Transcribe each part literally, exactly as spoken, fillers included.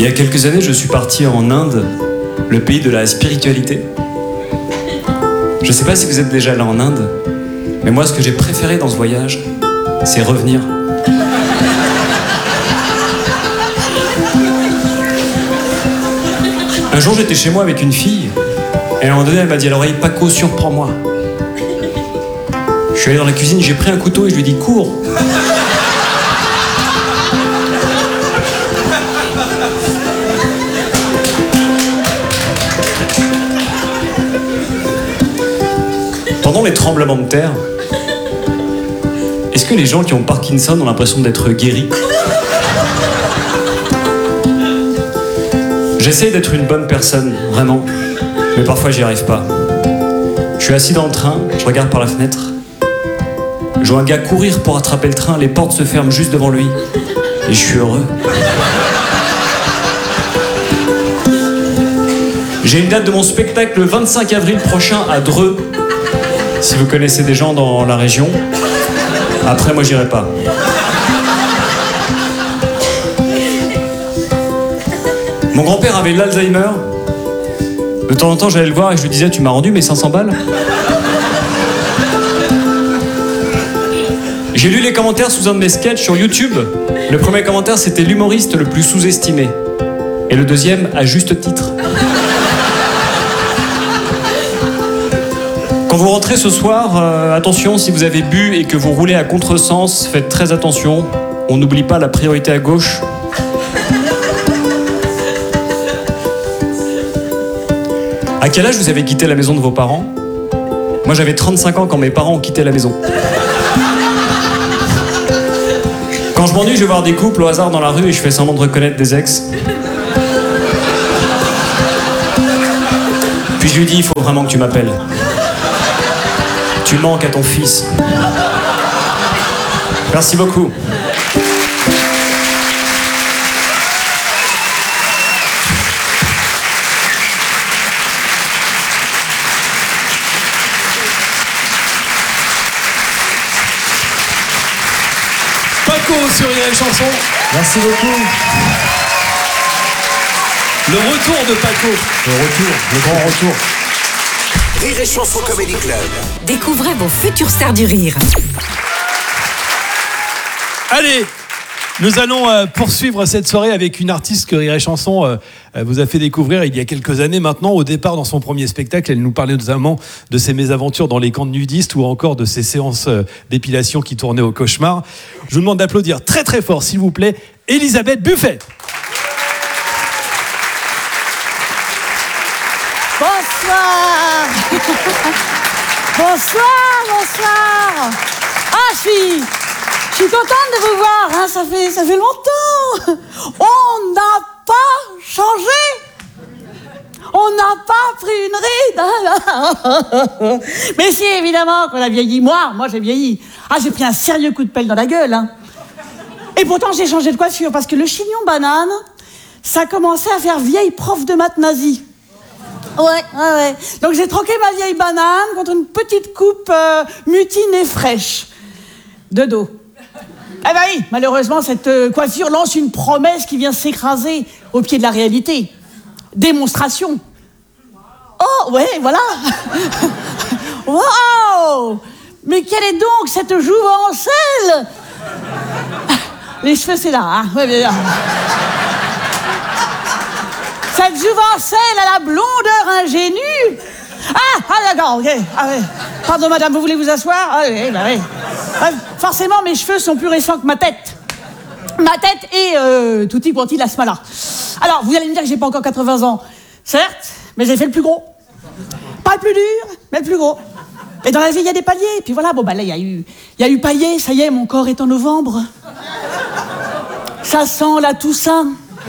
Il y a quelques années, je suis parti en Inde, le pays de la spiritualité. Je sais pas si vous êtes déjà allé en Inde, mais moi, ce que j'ai préféré dans ce voyage, c'est revenir. Un jour, j'étais chez moi avec une fille, et à un moment donné, elle m'a dit à l'oreille, Paco, surprends-moi. Je suis allé dans la cuisine, j'ai pris un couteau et je lui ai dit, cours. Pendant les tremblements de terre, est-ce que les gens qui ont Parkinson ont l'impression d'être guéris? J'essaye d'être une bonne personne, vraiment, mais parfois j'y arrive pas. Je suis assis dans le train, je regarde par la fenêtre. Je vois un gars courir pour attraper le train, les portes se ferment juste devant lui. Et je suis heureux. J'ai une date de mon spectacle le vingt-cinq avril prochain à Dreux. Si vous connaissez des gens dans la région. Après, moi, j'irai pas. Mon grand-père avait l'Alzheimer. De temps en temps, j'allais le voir et je lui disais, tu m'as rendu mes cinq cents balles? J'ai lu les commentaires sous un de mes sketchs sur YouTube. Le premier commentaire, c'était l'humoriste le plus sous-estimé. Et le deuxième, à juste titre. Quand vous rentrez ce soir, euh, attention, si vous avez bu et que vous roulez à contresens, faites très attention. On n'oublie pas la priorité à gauche. À quel âge vous avez quitté la maison de vos parents? Moi, j'avais trente-cinq ans quand mes parents ont quitté la maison. Quand je m'ennuie, je vais voir des couples au hasard dans la rue et je fais semblant de reconnaître des ex. Puis je lui dis, il faut vraiment que tu m'appelles. Tu manques à ton fils. Merci beaucoup. Paco sur Rire et Chanson. Merci beaucoup. Le retour de Paco. Le retour, le grand retour. Rire et Chanson Comedy Club. Découvrez vos futures stars du rire. Allez, nous allons euh, poursuivre cette soirée avec une artiste que Rire et Chanson euh, vous a fait découvrir il y a quelques années maintenant. Au départ, dans son premier spectacle, elle nous parlait notamment de ses mésaventures dans les camps de nudistes ou encore de ses séances euh, d'épilation qui tournaient au cauchemar. Je vous demande d'applaudir très très fort, s'il vous plaît, Elisabeth Buffet. Bonsoir. Bonsoir, bonsoir. Ah, je suis, je suis contente de vous voir, hein, ça fait, ça fait longtemps. On n'a pas changé. On n'a pas pris une ride. Mais si, évidemment, qu'on a vieilli. Moi, moi j'ai vieilli. Ah, j'ai pris un sérieux coup de pelle dans la gueule, hein. Et pourtant, j'ai changé de coiffure parce que le chignon banane, ça commençait à faire vieille prof de maths nazie. Ouais, ouais, ouais. Donc j'ai troqué ma vieille banane contre une petite coupe euh, mutine et fraîche. De dos. Eh ben oui, malheureusement, cette euh, coiffure lance une promesse qui vient s'écraser au pied de la réalité. Démonstration. Oh, ouais, voilà. Wow. Mais quelle est donc cette jouvencelle? Les cheveux, c'est là, hein. Ouais, bien. Cette jouvencelle à la blondeur ingénue. Ah, ah d'accord, ok. Ah, ouais. Pardon, madame, vous voulez vous asseoir? Ah oui, bah oui. Ah, forcément, mes cheveux sont plus récents que ma tête. Ma tête est euh, tutti quanti la smala. Alors, vous allez me dire que j'ai pas encore quatre-vingts ans. Certes, mais j'ai fait le plus gros. Pas le plus dur, mais le plus gros. Et dans la vie, il y a des paliers. Et puis voilà, bon, bah là, il y a eu, il y a eu paillé, ça y est, mon corps est en novembre. Ça sent la Toussaint.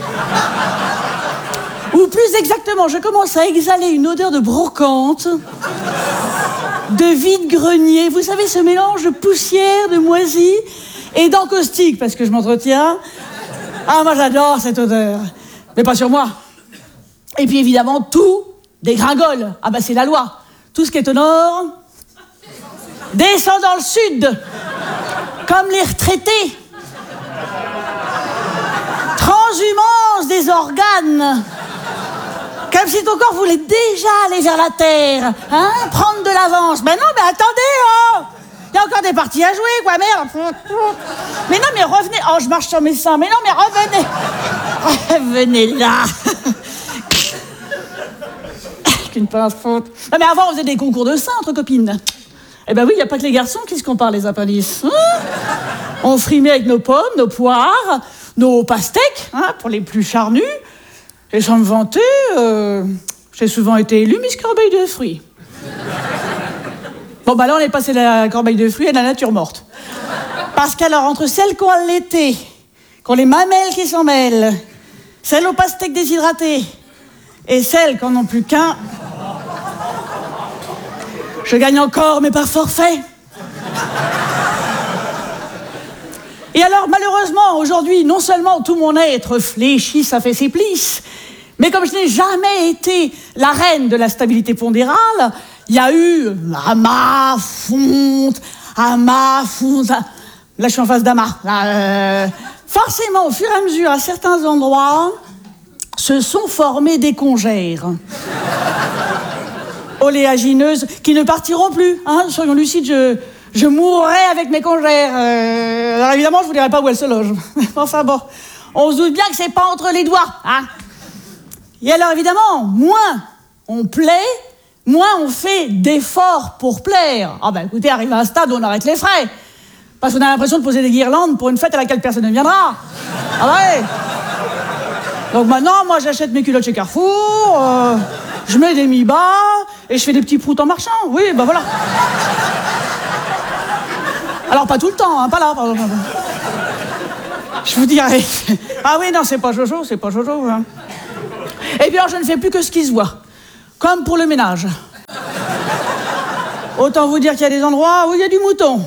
Ou plus exactement, je commence à exhaler une odeur de brocante, de vide-grenier. Vous savez, ce mélange de poussière, de moisie et d'encaustique, parce que je m'entretiens. Ah, moi, j'adore cette odeur. Mais pas sur moi. Et puis, évidemment, tout dégringole. Ah, bah, c'est la loi. Tout ce qui est au nord descend dans le sud. Comme les retraités. transhumance des organes. Comme si ton corps voulait déjà aller vers la terre, hein, prendre de l'avance. Mais non, mais attendez, oh, il y a encore des parties à jouer, quoi, merde. Mais non, mais revenez. Oh, je marche sur mes seins. Mais non, mais revenez. Revenez là. Qu'une pince faute. Non, mais avant, on faisait des concours de seins entre copines. Eh ben oui, il n'y a pas que les garçons qui se comparent les appendices. Hein, on frimait avec nos pommes, nos poires, nos pastèques, hein, pour les plus charnus. Et sans me vanter, euh, j'ai souvent été élue Miss Corbeille de fruits. Bon, bah là, on est passé de la corbeille de fruits à la nature morte. Parce qu'alors, entre celles qui ont l'été, qui ont les mamelles qui s'en mêlent, celles aux pastèques déshydratées, et celles qui n'en ont plus qu'un, je gagne encore, mais par forfait. Et alors, malheureusement, aujourd'hui, non seulement tout mon être fléchit, ça fait ses plisses, mais comme je n'ai jamais été la reine de la stabilité pondérale, il y a eu à ma fonte, à ma fonte, là je suis en face d'Ama. Euh, forcément, au fur et à mesure, à certains endroits, se sont formés des congères. Oléagineuses qui ne partiront plus. Hein, soyons lucides, je, je mourrai avec mes congères. Euh, alors évidemment, je vous dirai pas où elles se logent. Enfin bon, on se doute bien que c'est pas entre les doigts. Hein. Et alors évidemment, moins on plaît, moins on fait d'efforts pour plaire. Ah ben écoutez, arrive à un stade où on arrête les frais. Parce qu'on a l'impression de poser des guirlandes pour une fête à laquelle personne ne viendra. Ah ouais. Donc maintenant, moi j'achète mes culottes chez Carrefour, euh, je mets des mi-bas et je fais des petits proutes en marchant. Oui, ben voilà. Alors pas tout le temps, hein, pas là. Pardon, pardon. Je vous dirais. Ah oui, non, c'est pas Jojo, c'est pas Jojo. Hein. Et puis alors, je ne fais plus que ce qui se voit. Comme pour le ménage. Autant vous dire qu'il y a des endroits où il y a du mouton.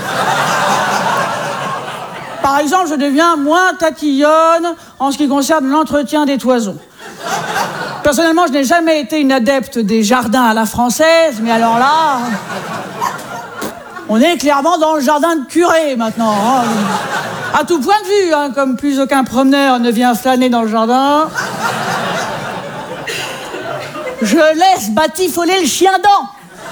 Par exemple, je deviens moins tatillonne en ce qui concerne l'entretien des toisons. Personnellement, je n'ai jamais été une adepte des jardins à la française, mais alors là, on est clairement dans le jardin de curé maintenant. Hein. À tout point de vue, hein, comme plus aucun promeneur ne vient flâner dans le jardin. Je laisse batifoler le chien dent.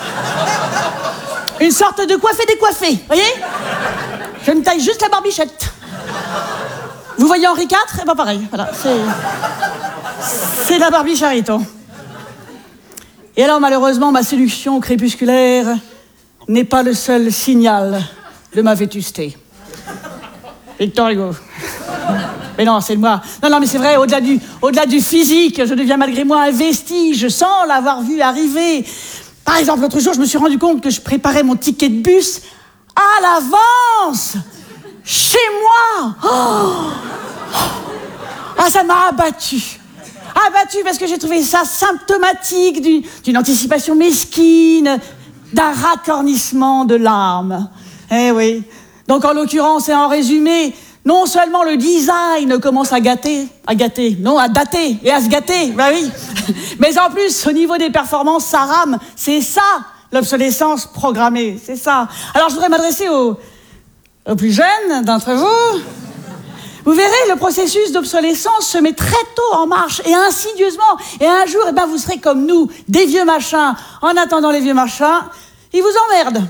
Une sorte de coiffé décoiffé, voyez? Je me taille juste la barbichette. Vous voyez Henri quatre? Eh ben pareil, voilà, c'est... C'est la Barbie Charito. Et alors, malheureusement, ma séduction crépusculaire n'est pas le seul signal de ma vétusté. Victor Hugo. Mais non, c'est moi. Non, non, mais c'est vrai, au-delà du, au-delà du physique, je deviens malgré moi un vestige sans l'avoir vu arriver. Par exemple, l'autre jour, je me suis rendu compte que je préparais mon ticket de bus à l'avance, chez moi. Oh, ah, ça m'a abattu. Abattu parce que j'ai trouvé ça symptomatique d'une, d'une anticipation mesquine, d'un racornissement de l'âme. Eh oui. Donc, en l'occurrence et en résumé, non seulement le design commence à gâter, à gâter, non, à dater et à se gâter, bah oui, mais en plus, au niveau des performances, ça rame. C'est ça, l'obsolescence programmée, c'est ça. Alors, je voudrais m'adresser aux, aux plus jeunes d'entre vous. Vous verrez, le processus d'obsolescence se met très tôt en marche et insidieusement. Et un jour, eh ben, vous serez comme nous, des vieux machins. En attendant les vieux machins, ils vous emmerdent.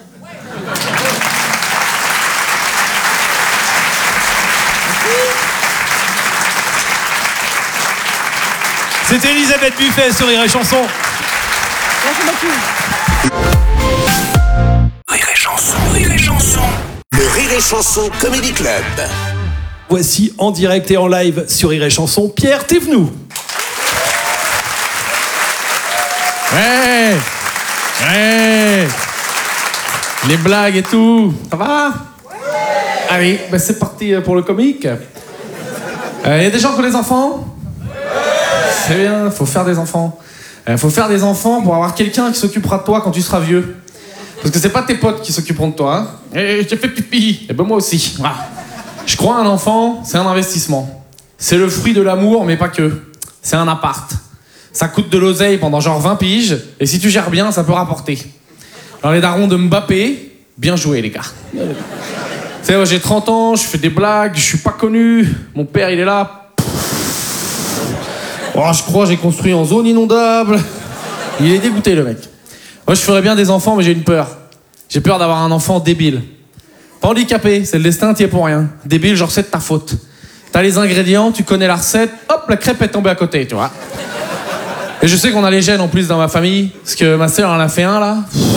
C'était Elisabeth Buffet sur Rire et Chanson. Merci beaucoup. Rire et Chanson, Rire et Chanson. Le Rire et Chanson Comedy Club. Voici en direct et en live sur Rire et Chanson, Pierre Thévenoud. Ouais, ouais, les blagues et tout, ça va? Ah oui, ben c'est parti pour le comique. Il euh, y a des gens qui ont des enfants? C'est bien, faut faire des enfants. Il euh, faut faire des enfants pour avoir quelqu'un qui s'occupera de toi quand tu seras vieux. Parce que c'est pas tes potes qui s'occuperont de toi. Hein. Et j'ai fait pipi. Et ben moi aussi. Voilà. Je crois un enfant, c'est un investissement. C'est le fruit de l'amour, mais pas que. C'est un appart. Ça coûte de l'oseille pendant genre vingt piges, et si tu gères bien, ça peut rapporter. Alors les darons de Mbappé, bien joué les gars. Tu sais, moi j'ai trente ans, je fais des blagues, je suis pas connu. Mon père, il est là. Pff, Oh, je crois j'ai construit en zone inondable. Il est dégoûté, le mec. Moi, je ferais bien des enfants, mais j'ai une peur. J'ai peur d'avoir un enfant débile. Pas handicapé, c'est le destin, t'y es pour rien. Débile, genre c'est de ta faute. T'as les ingrédients, tu connais la recette, hop, la crêpe est tombée à côté, tu vois. Et je sais qu'on a les gènes en plus dans ma famille, parce que ma sœur en a fait un, là.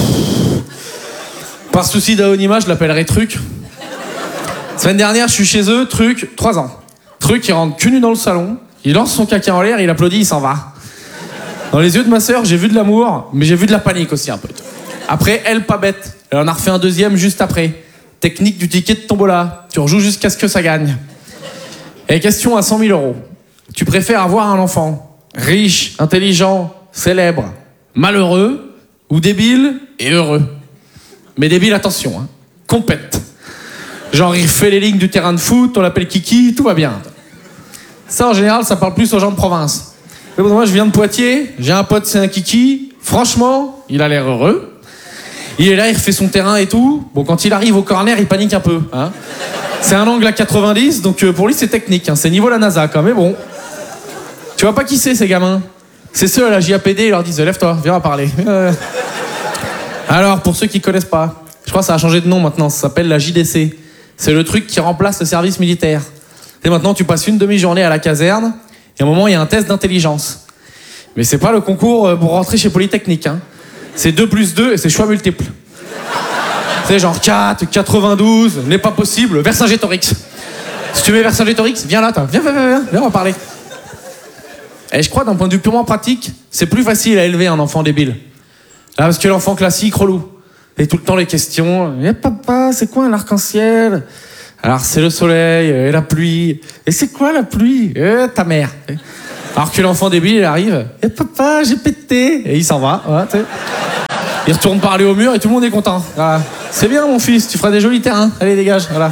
Par souci d'anonymat, je l'appellerai Truc. Semaine dernière, je suis chez eux, Truc, trois ans. Truc, il rentre cul nu dans le salon, il lance son caca en l'air, il applaudit, il s'en va. Dans les yeux de ma sœur, j'ai vu de l'amour, mais j'ai vu de la panique aussi un peu. Après, elle, pas bête. Elle en a refait un deuxième juste après. Technique du ticket de tombola. Tu rejoues jusqu'à ce que ça gagne. Et question à cent mille euros. Tu préfères avoir un enfant riche, intelligent, célèbre, malheureux, ou débile et heureux? Mais débile, attention, hein. Compète. Genre, il fait les lignes du terrain de foot, on l'appelle Kiki, tout va bien. Ça, en général, ça parle plus aux gens de province. Mais bon, moi, je viens de Poitiers, j'ai un pote, c'est un Kiki. Franchement, il a l'air heureux. Il est là, il refait son terrain et tout. Bon, quand il arrive au corner, il panique un peu. Hein. C'est un angle à quatre-vingt-dix, donc euh, pour lui, c'est technique. Hein. C'est niveau la NASA, quand même. Mais bon. Tu vois pas qui c'est, ces gamins? C'est ceux à la J A P D, ils leur disent « Lève-toi, viens en parler. Euh... » Alors, pour ceux qui connaissent pas, je crois que ça a changé de nom maintenant. Ça s'appelle la J D C. C'est le truc qui remplace le service militaire. Et maintenant, tu passes une demi-journée à la caserne, et à un moment, il y a un test d'intelligence. Mais c'est pas le concours pour rentrer chez Polytechnique. Hein. C'est deux plus deux et c'est choix multiples. C'est genre quatre, quatre-vingt-douze, n'est pas possible, Vercingétorix. Si tu mets Vercingétorix, viens là, toi. Viens, viens, viens, viens, on va parler. Et je crois, d'un point de vue purement pratique, c'est plus facile à élever un enfant débile. Là, parce que l'enfant classique, relou. Et tout le temps les questions. Eh papa, c'est quoi un arc-en-ciel? Alors c'est le soleil et la pluie. Et c'est quoi la pluie? Eh, ta mère. Alors que l'enfant débile, il arrive. Eh papa, j'ai pété. Et il s'en va. Voilà, il retourne parler au mur et tout le monde est content. Voilà. C'est bien mon fils, tu feras des jolis terrains. Allez, dégage. Voilà.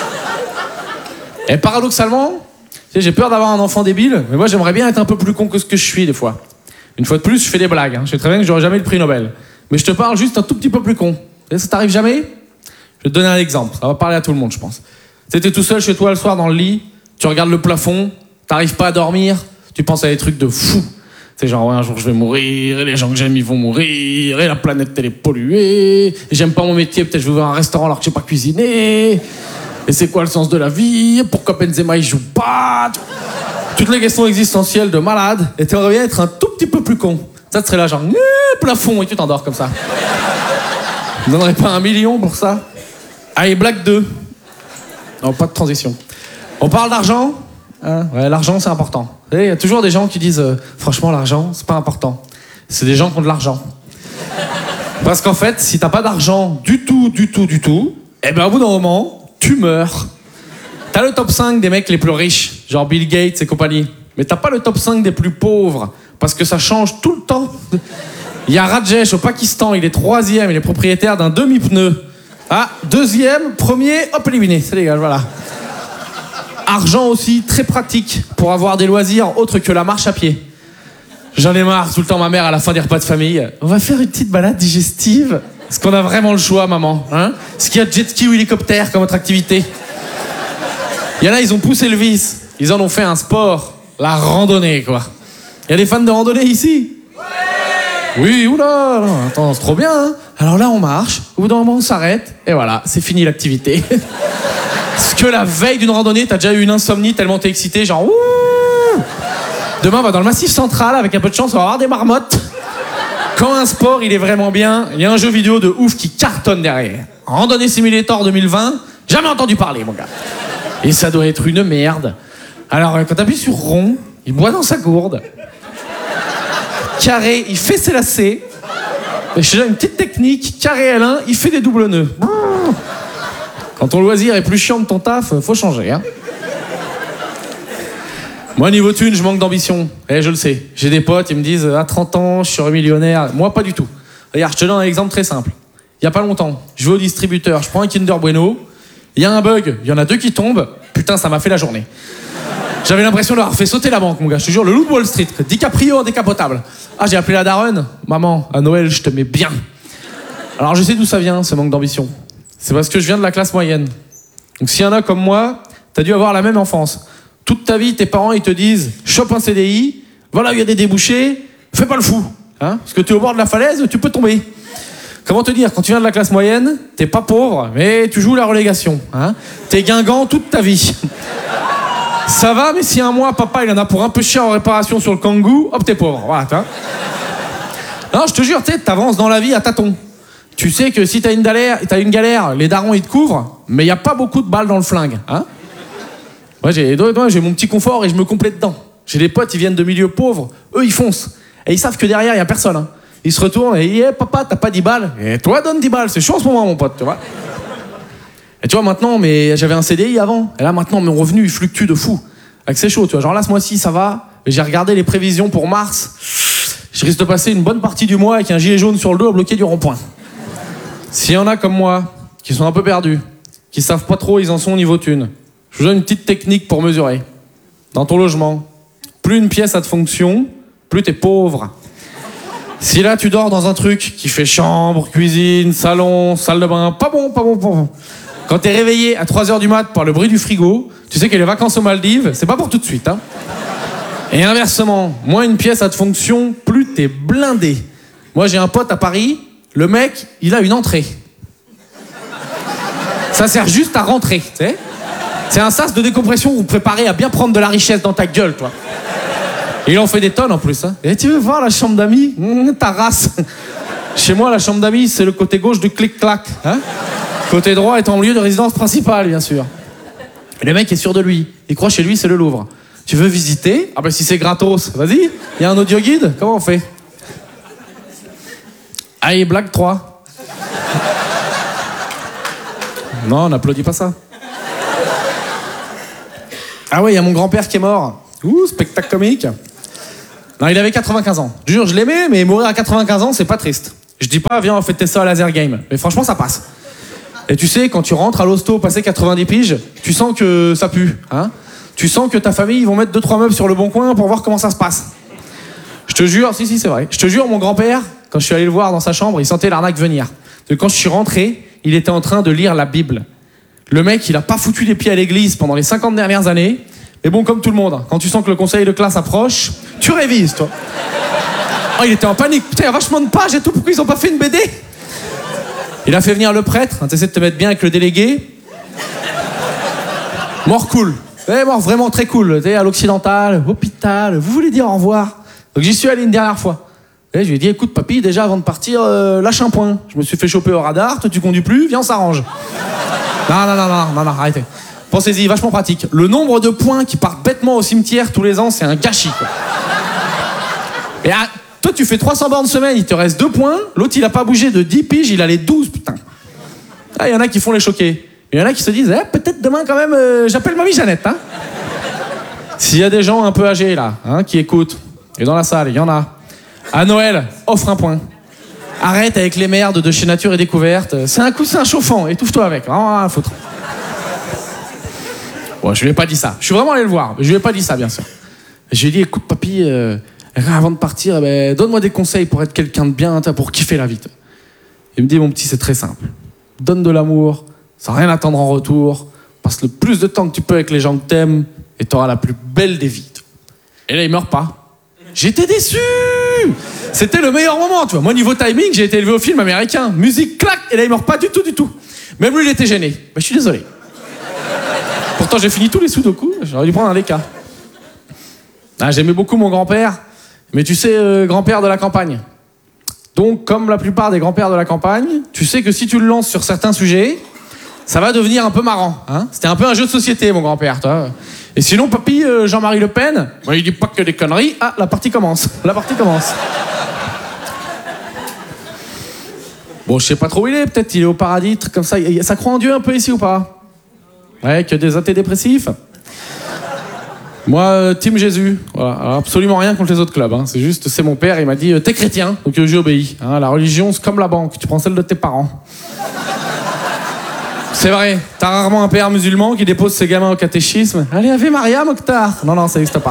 Et paradoxalement, j'ai peur d'avoir un enfant débile, mais moi j'aimerais bien être un peu plus con que ce que je suis des fois. Une fois de plus, je fais des blagues. Hein. Je sais très bien que j'aurai jamais le prix Nobel. Mais je te parle juste un tout petit peu plus con. Et ça t'arrive jamais? Je vais te donner un exemple. Ça va parler à tout le monde, je pense. Tu étais tout seul chez toi le soir dans le lit, tu regardes le plafond, t'arrives pas à dormir, tu penses à des trucs de fou. C'est genre, ouais, un jour je vais mourir, et les gens que j'aime ils vont mourir, et la planète elle est polluée, et j'aime pas mon métier, peut-être je vais ouvrir un restaurant alors que je sais pas cuisiner, et c'est quoi le sens de la vie, pourquoi Benzema il joue pas, toutes les questions existentielles de malade, et t'aimerais bien être un tout petit peu plus con. Ça te serait là genre, plafond, et tu t'endors comme ça. Vous donnerez pas un million pour ça? Allez, blague deux. Non, pas de transition. On parle d'argent? Hein, ouais, l'argent c'est important. Il y a toujours des gens qui disent euh, franchement l'argent c'est pas important. C'est des gens qui ont de l'argent. Parce qu'en fait si t'as pas d'argent du tout, du tout, du tout, eh ben au bout d'un moment tu meurs. T'as le top cinq des mecs les plus riches, genre Bill Gates et compagnie. Mais t'as pas le top cinq des plus pauvres parce que ça change tout le temps. Il y a Rajesh au Pakistan, il est troisième, il est propriétaire d'un demi-pneu. Ah, deuxième, premier, hop éliminé, c'est légal, voilà. Argent aussi, très pratique pour avoir des loisirs autres que la marche à pied. J'en ai marre, tout le temps ma mère à la fin des repas de famille. On va faire une petite balade digestive. Est-ce qu'on a vraiment le choix, maman, hein? Est-ce qu'il y a jet ski ou hélicoptère comme autre activité? Il y en a, ils ont poussé le vice. Ils en ont fait un sport. La randonnée, quoi. Il y a des fans de randonnée ici? Ouais. Oui, oula, non, attends, c'est trop bien, hein? Alors là, on marche, au bout d'un moment, on s'arrête, et voilà, c'est fini l'activité. Parce que la veille d'une randonnée, t'as déjà eu une insomnie tellement t'es excité, genre ouh. Demain, on va dans le Massif Central, avec un peu de chance, on va avoir des marmottes. Quand un sport, il est vraiment bien, il y a un jeu vidéo de ouf qui cartonne derrière. Randonnée Simulator deux mille vingt, jamais entendu parler, mon gars. Et ça doit être une merde. Alors, quand t'appuies sur rond, il boit dans sa gourde. Carré, il fait ses lacets. Et je te donne une petite technique, carré L un, il fait des doubles nœuds. Quand ton loisir est plus chiant de ton taf, faut changer, hein. Moi, niveau thune, je manque d'ambition. Eh, je le sais. J'ai des potes, ils me disent, à trente ans, je serai millionnaire. Moi, pas du tout. Regarde, je te donne un exemple très simple. Il y a pas longtemps, je vais au distributeur, je prends un Kinder Bueno, il y a un bug, il y en a deux qui tombent. Putain, ça m'a fait la journée. J'avais l'impression d'avoir fait sauter la banque, mon gars. Je te jure, le loup de Wall Street. DiCaprio en décapotable. Ah, j'ai appelé la daronne. Maman, à Noël, je te mets bien. Alors, je sais d'où ça vient, ce manque d'ambition. C'est parce que je viens de la classe moyenne. Donc, s'il y en a comme moi, t'as dû avoir la même enfance. Toute ta vie, tes parents, ils te disent, chope un C D I, Voilà, il y a des débouchés, fais pas le fou. Hein, parce que tu es au bord de la falaise, tu peux tomber. Comment te dire, quand tu viens de la classe moyenne, t'es pas pauvre, mais tu joues la relégation. Hein, t'es guingant toute ta vie. Ça va, mais si un mois, papa, il en a pour un peu cher en réparation sur le Kangoo, hop, t'es pauvre. Voilà, t'as. Non, je te jure, tu sais, t'avances dans la vie à tâtons. Tu sais que si t'as une galère, t'as une galère, les darons, ils te couvrent, mais il y a pas beaucoup de balles dans le flingue. Hein, moi, j'ai, moi, j'ai mon petit confort et je me complète dedans. J'ai des potes, ils viennent de milieux pauvres, eux, ils foncent. Et ils savent que derrière, il y a personne. Hein. Ils se retournent et ils disent hey, papa, t'as pas dix balles. Et toi, donne dix balles. C'est chaud en ce moment, mon pote, tu vois. Et tu vois, maintenant, mais j'avais un C D I avant. Et là, maintenant, mon revenu, il fluctue de fou. Avec c'est chaud, tu vois. Genre là, ce mois-ci, ça va. J'ai regardé les prévisions pour mars. Je risque de passer une bonne partie du mois avec un gilet jaune sur le dos, bloqué du rond-point. S'il y en a comme moi, qui sont un peu perdus, qui savent pas trop où ils en sont au niveau thune, je vous donne une petite technique pour mesurer. Dans ton logement, plus une pièce a de fonction, plus t'es pauvre. Si là tu dors dans un truc qui fait chambre, cuisine, salon, salle de bain, pas bon, pas bon, pas bon. Quand t'es réveillé à trois heures du mat par le bruit du frigo, tu sais que les vacances aux Maldives, c'est pas pour tout de suite. Hein. Et inversement, moins une pièce a de fonction, plus t'es blindé. Moi j'ai un pote à Paris, le mec, il a une entrée. Ça sert juste à rentrer, tu sais. C'est un sas de décompression où vous préparez à bien prendre de la richesse dans ta gueule, toi. Et il en fait des tonnes en plus. Hein. Et tu veux voir la chambre d'amis mmh, ta race. Chez moi, la chambre d'amis, c'est le côté gauche du clic-clac. Hein. Côté droit est en lieu de résidence principale, bien sûr. Et le mec est sûr de lui. Il croit chez lui, c'est le Louvre. Tu veux visiter? Ah ben si c'est gratos, vas-y. Il y a un audio guide. Comment on fait? Allez, blague trois. Non, on n'applaudit pas ça. Ah ouais, il y a mon grand-père qui est mort. Ouh, spectacle comique. Non, il avait quatre-vingt-quinze ans. Je jure, je l'aimais, mais mourir à quatre-vingt-quinze ans, c'est pas triste. Je dis pas, viens, on fait tester ça à laser game. Mais franchement, ça passe. Et tu sais, quand tu rentres à l'hosto, passé quatre-vingt-dix piges, tu sens que ça pue. Hein, tu sens que ta famille, ils vont mettre deux trois meubles sur le bon coin pour voir comment ça se passe. Je te jure, si, si, c'est vrai. Je te jure, mon grand-père, quand je suis allé le voir dans sa chambre, il sentait l'arnaque venir. Et quand je suis rentré, il était en train de lire la Bible. Le mec, il a pas foutu les pieds à l'église pendant les cinquante dernières années. Mais bon, comme tout le monde, quand tu sens que le conseil de classe approche, tu révises, toi. Oh, il était en panique. Putain, il y a vachement de pages et tout. Pourquoi ils ont pas fait une B D? Il a fait venir le prêtre. Hein, t'essaies de te mettre bien avec le délégué. Mort cool. Eh, mort vraiment très cool. T'es à l'occidental, hôpital. Vous voulez dire au revoir? Donc j'y suis allé une dernière fois. Et je lui ai dit, écoute, papy, déjà avant de partir, euh, lâche un point. Je me suis fait choper au radar. Toi, tu conduis plus. Viens, on s'arrange. Non, non, non, non, non, non, arrêtez. Pensez-y, vachement pratique. Le nombre de points qui partent bêtement au cimetière tous les ans, c'est un gâchis, quoi. Et ah, toi, tu fais trois cents bornes semaine, il te reste deux points. L'autre, il a pas bougé de dix piges, il a les douze, putain. Ah, il y en a qui font les choquer. Il y en a qui se disent, eh, peut-être demain, quand même, euh, j'appelle mamie Jeannette, hein. S'il y a des gens un peu âgés, là, hein, qui écoutent, et dans la salle, il y en a. À Noël, offre un point. Arrête avec les merdes de chez Nature et Découverte. C'est un coussin chauffant, étouffe-toi avec. Oh, à foutre. Bon, je lui ai pas dit ça. Je suis vraiment allé le voir. Je lui ai pas dit ça, bien sûr. Je lui ai dit, écoute, papy, euh, avant de partir, ben, donne-moi des conseils pour être quelqu'un de bien, pour kiffer la vie. Il me dit, mon petit, c'est très simple. Donne de l'amour, sans rien attendre en retour. Passe le plus de temps que tu peux avec les gens que t'aimes et t'auras la plus belle des vies. Et là, il meurt pas. J'étais déçu. C'était le meilleur moment, tu vois. Moi, niveau timing, j'ai été élevé au film américain. Musique, clac, et là, il meurt pas du tout, du tout. Même lui, il était gêné. Ben, je suis désolé. Pourtant, j'ai fini tous les sudoku, j'aurais dû prendre un des cas. Ah, j'aimais beaucoup mon grand-père, mais tu sais, euh, grand-père de la campagne. Donc, comme la plupart des grands-pères de la campagne, tu sais que si tu le lances sur certains sujets, ça va devenir un peu marrant. Hein, c'était un peu un jeu de société, mon grand-père, toi. Et sinon, papy, euh, Jean-Marie Le Pen, bah, il dit pas que des conneries. Ah, la partie commence. La partie commence. Bon, je sais pas trop où il est, peut-être il est au paradis, truc comme ça. Ça croit en Dieu un peu ici ou pas? Ouais, que des antidépressifs. Moi, euh, team Jésus. Voilà. Alors, absolument rien contre les autres clubs. Hein. C'est juste, c'est mon père, il m'a dit, euh, t'es chrétien, donc euh, j'ai obéi. Hein. La religion, c'est comme la banque, tu prends celle de tes parents. C'est vrai, t'as rarement un père musulman qui dépose ses gamins au catéchisme. Allez, Ave Maria, Mokhtar. Non, non, ça n'existe pas.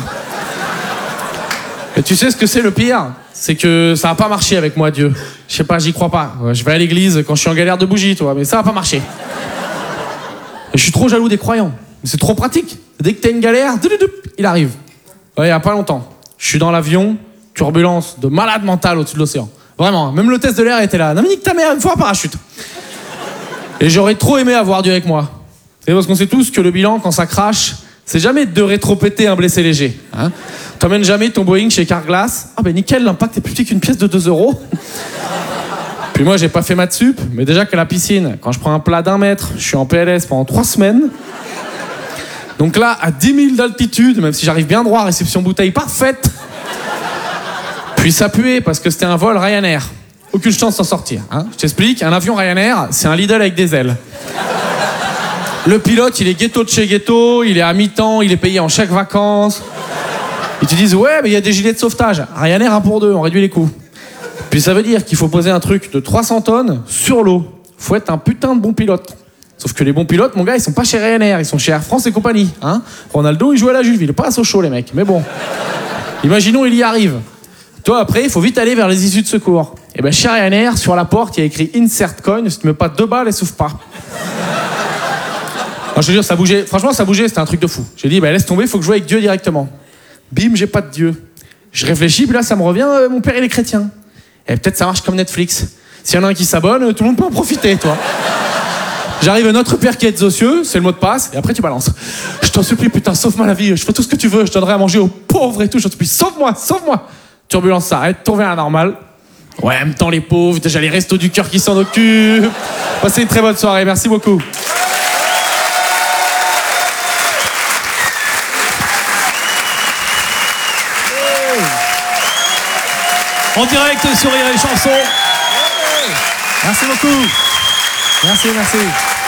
Et tu sais ce que c'est le pire? C'est que ça n'a pas marché avec moi, Dieu. Je sais pas, j'y crois pas. Je vais à l'église quand je suis en galère de bougie, toi, mais ça n'a pas marché. Et je suis trop jaloux des croyants. C'est trop pratique. Dès que t'as une galère, il arrive. Ouais, il y a pas longtemps. Je suis dans l'avion, turbulence de malade mental au-dessus de l'océan. Vraiment, même le test de l'air était là. Non mais nique ta mère, une fois un parachute. Et j'aurais trop aimé avoir Dieu avec moi. C'est parce qu'on sait tous que le bilan, quand ça crache, c'est jamais de rétro-péter un blessé léger. Hein. T'emmènes jamais ton Boeing chez Carglass. Ah ben nickel, l'impact est plus petit qu'une pièce de deux euros. Puis moi, j'ai pas fait maths sup, mais déjà que la piscine, quand je prends un plat d'un mètre, je suis en P L S pendant trois semaines. Donc là, à dix mille d'altitude, même si j'arrive bien droit, réception bouteille parfaite. Puis ça puait parce que c'était un vol Ryanair. Aucune chance d'en sortir. Hein. Je t'explique, un avion Ryanair, c'est un Lidl avec des ailes. Le pilote, il est ghetto de chez ghetto, il est à mi-temps, il est payé en chèque vacances. Ils te disent, ouais, mais il y a des gilets de sauvetage. Ryanair, un pour deux, on réduit les coûts. Puis ça veut dire qu'il faut poser un truc de trois cents tonnes sur l'eau. Faut être un putain de bon pilote. Sauf que les bons pilotes, mon gars, ils sont pas chez Ryanair, ils sont chez Air France et compagnie. Hein. Ronaldo, il joue à la Juve, il est pas à Sochaux, les mecs. Mais bon, imaginons, il y arrive. Toi, après, il faut vite aller vers les issues de secours. Et ben, chez Ryanair, sur la porte, il y a écrit Insert coin, si tu mets pas deux balles, elle souffle pas. Alors, je veux dire, ça bougeait. Franchement, ça bougeait, c'était un truc de fou. J'ai dit, bah, laisse tomber, faut que je joue avec Dieu directement. Bim, j'ai pas de Dieu. Je réfléchis, puis là, ça me revient, euh, mon père, il est chrétien. Et peut-être ça marche comme Netflix. S'il y en a un qui s'abonne, tout le monde peut en profiter, toi. J'arrive à notre père qui est aux cieux, c'est le mot de passe, et après tu balances. Je t'en supplie, putain, sauve-moi la vie, je fais tout ce que tu veux, je donnerai à manger aux pauvres et tout, je t'en supplie, sauve-moi, sauve-moi. Turbulence s'arrête, tourne vers la normale. Ouais, en même temps, les pauvres, déjà les restos du cœur qui s'en occupent. Passez une très bonne soirée, merci beaucoup. En direct sur Rire et Chanson. Merci beaucoup. Merci, merci.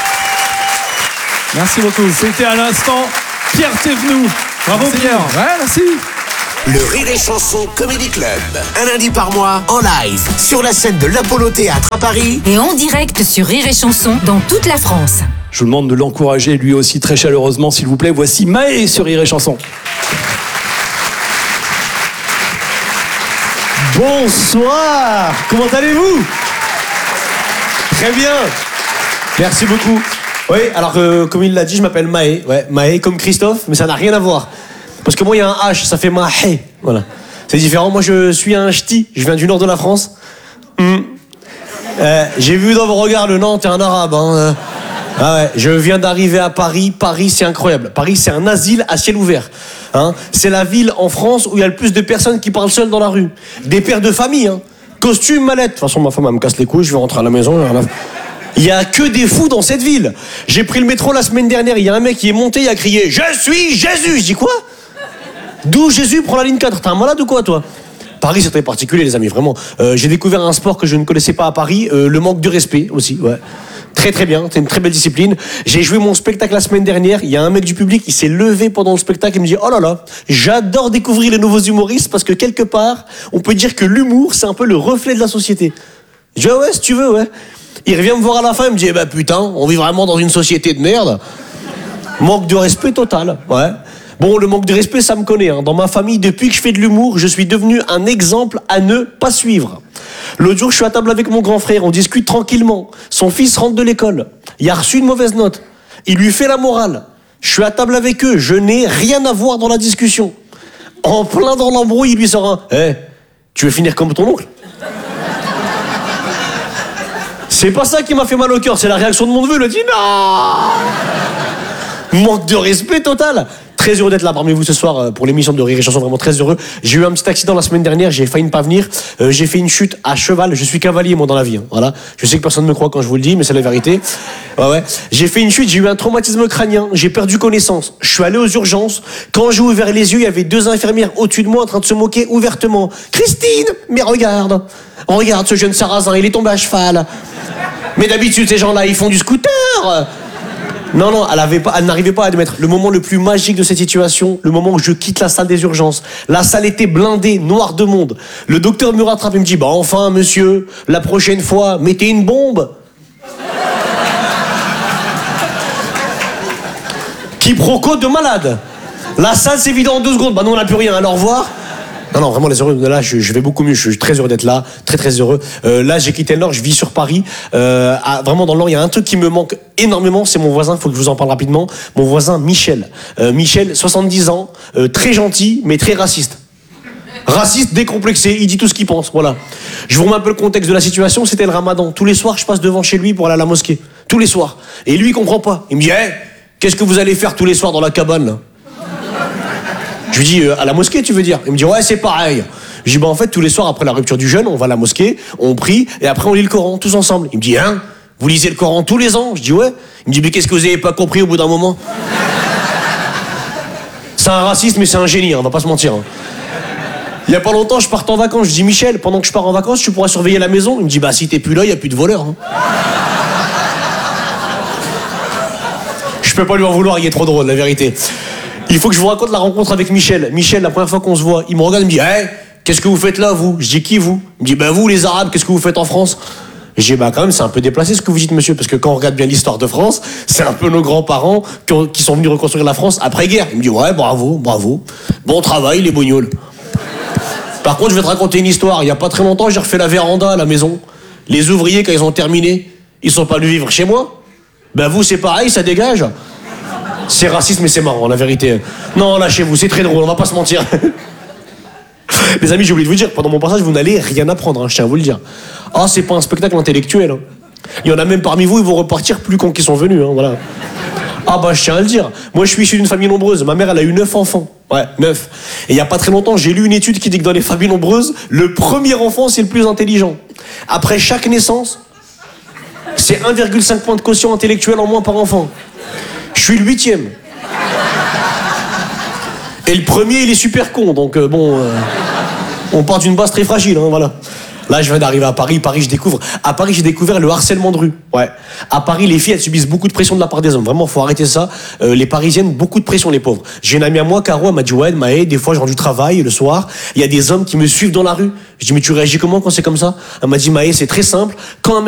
Merci beaucoup. C'était à l'instant Pierre Thévenoud. Bravo merci. Pierre. Ouais, merci. Le Rire et Chanson Comedy Club. Un lundi par mois, en live, sur la scène de l'Apollo Théâtre à Paris. Et en direct sur Rire et Chanson dans toute la France. Je vous demande de l'encourager lui aussi très chaleureusement, s'il vous plaît. Voici Maë sur Rire et Chanson. Bonsoir. Comment allez-vous? Très bien. Merci beaucoup. Oui, alors euh, comme il l'a dit, je m'appelle Maë. Ouais, Maë comme Christophe, mais ça n'a rien à voir. Parce que moi, il y a un H, ça fait Mahé. Voilà. C'est différent. Moi, je suis un ch'ti. Je viens du nord de la France. Mmh. Euh, j'ai vu dans vos regards le Nantes et un arabe. Hein. Ah ouais, je viens d'arriver à Paris. Paris, c'est incroyable. Paris, c'est un asile à ciel ouvert. Hein. C'est la ville en France où il y a le plus de personnes qui parlent seules dans la rue. Des pères de famille. Hein. Costume, mallette. De toute façon, ma femme, elle me casse les couilles. Je vais rentrer à la maison. Il y a que des fous dans cette ville. J'ai pris le métro la semaine dernière. Il y a un mec qui est monté, il a crié « Je suis Jésus !» Je dis quoi? D'où Jésus prend la ligne quatre? T'es un malade ou quoi, toi? Paris, c'est très particulier, les amis, vraiment. Euh, j'ai découvert un sport que je ne connaissais pas à Paris, euh, le manque de respect aussi, ouais. Très très bien, c'est une très belle discipline. J'ai joué mon spectacle la semaine dernière, il y a un mec du public qui s'est levé pendant le spectacle et me dit « Oh là là, j'adore découvrir les nouveaux humoristes parce que quelque part, on peut dire que l'humour, c'est un peu le reflet de la société. » Je dis « Ah ouais, si tu veux, ouais. » Il revient me voir à la fin, il me dit « Eh ben putain, on vit vraiment dans une société de merde. » Manque de respect total, ouais. Bon, le manque de respect, ça me connaît. Hein. Dans ma famille, depuis que je fais de l'humour, je suis devenu un exemple à ne pas suivre. L'autre jour, je suis à table avec mon grand frère, on discute tranquillement. Son fils rentre de l'école. Il a reçu une mauvaise note. Il lui fait la morale. Je suis à table avec eux, je n'ai rien à voir dans la discussion. En plein dans l'embrouille, il lui sort un « Eh, hey, tu veux finir comme ton oncle ?» C'est pas ça qui m'a fait mal au cœur, c'est la réaction de mon neveu. Il a dit « Non !» Manque de respect total. Très heureux d'être là parmi vous ce soir pour l'émission de Rire et Chanson, vraiment très heureux. J'ai eu un petit accident la semaine dernière, j'ai failli ne pas venir. Euh, j'ai fait une chute à cheval, je suis cavalier moi dans la vie. Hein. Voilà. Je sais que personne ne me croit quand je vous le dis, mais c'est la vérité. Ouais, ouais. J'ai fait une chute, j'ai eu un traumatisme crânien, j'ai perdu connaissance. Je suis allé aux urgences. Quand j'ai ouvert les yeux, il y avait deux infirmières au-dessus de moi en train de se moquer ouvertement. Christine, mais regarde, regarde ce jeune sarrasin, il est tombé à cheval. Mais d'habitude ces gens-là, ils font du scooter. Non, non, elle, avait pas, elle n'arrivait pas à admettre. Le moment le plus magique de cette situation, le moment où je quitte la salle des urgences. La salle était blindée, noire de monde. Le docteur me rattrape et me dit « Bah enfin, monsieur, la prochaine fois, mettez une bombe !» Quiproquo de malade. La salle s'est vidée en deux secondes. Bah non, on n'a plus rien, alors au revoir. Non, non, vraiment, les heureux, là, je, je vais beaucoup mieux. Je suis très heureux d'être là, très, très heureux. Euh, là, j'ai quitté le Nord, je vis sur Paris. Euh, à, vraiment, dans le Nord, il y a un truc qui me manque énormément, c'est mon voisin, il faut que je vous en parle rapidement. Mon voisin, Michel. Euh, Michel, soixante-dix ans, euh, très gentil, mais très raciste. Raciste, décomplexé, il dit tout ce qu'il pense, voilà. Je vous remets un peu le contexte de la situation, c'était le ramadan. Tous les soirs, je passe devant chez lui pour aller à la mosquée. Tous les soirs. Et lui, il comprend pas. Il me dit, hey, qu'est-ce que vous allez faire tous les soirs dans la cabane, là? Je lui dis, euh, à la mosquée, tu veux dire? Il me dit, ouais, c'est pareil. Je dis, bah en fait, tous les soirs, après la rupture du jeûne, on va à la mosquée, on prie, et après on lit le Coran, tous ensemble. Il me dit, hein? Vous lisez le Coran tous les ans? Je dis, ouais. Il me dit, mais qu'est-ce que vous avez pas compris au bout d'un moment? C'est un raciste, mais c'est un génie, hein, on va pas se mentir. Hein. Il y a pas longtemps, je pars en vacances. Je dis, Michel, pendant que je pars en vacances, tu pourras surveiller la maison? Il me dit, bah si t'es plus là, il y a plus de voleurs. Hein. Je peux pas lui en vouloir, il est trop drôle, la vérité. Il faut que je vous raconte la rencontre avec Michel. Michel, la première fois qu'on se voit, il me regarde, il me dit, hey, qu'est-ce que vous faites là, vous? Je dis, qui, vous? Il me dit, bah vous, les Arabes, qu'est-ce que vous faites en France? Je dis, bah quand même, c'est un peu déplacé ce que vous dites, monsieur, parce que quand on regarde bien l'histoire de France, c'est un peu nos grands-parents qui, ont, qui sont venus reconstruire la France après-guerre. Il me dit, ouais, bravo, bravo. Bon travail, les bougnols. Par contre, je vais te raconter une histoire. Il y a pas très longtemps, j'ai refait la véranda à la maison. Les ouvriers, quand ils ont terminé, ils sont pas venus vivre chez moi. Ben vous, c'est pareil, ça dégage. C'est raciste, mais c'est marrant, la vérité. Non, là, chez vous, c'est très drôle, on va pas se mentir. Les amis, j'ai oublié de vous dire, pendant mon passage, vous n'allez rien apprendre, hein, je tiens à vous le dire. Ah, c'est pas un spectacle intellectuel. Hein. Il y en a même parmi vous, ils vont repartir plus cons qu'ils sont venus, hein, voilà. Ah bah, je tiens à le dire. Moi, je suis issu d'une famille nombreuse. Ma mère, elle a eu neuf enfants. Ouais, neuf. Et il y a pas très longtemps, j'ai lu une étude qui dit que dans les familles nombreuses, le premier enfant, c'est le plus intelligent. Après chaque naissance, c'est un virgule cinq point de quotient intellectuel en moins par enfant. Je suis le huitième. Et le premier, il est super con, donc euh, bon... Euh, on part d'une base très fragile, hein, voilà. Là, je viens d'arriver à Paris. Paris, je découvre. À Paris, j'ai découvert le harcèlement de rue. Ouais. À Paris, les filles, elles subissent beaucoup de pression de la part des hommes. Vraiment, faut arrêter ça. Euh, les Parisiennes, beaucoup de pression, les pauvres. J'ai une amie à moi, Caro, elle m'a dit, ouais, Maë, des fois, je rentre du travail le soir. Il y a des hommes qui me suivent dans la rue. Je dis, mais tu réagis comment quand c'est comme ça? Elle m'a dit, Maë, c'est très simple. Quand un mec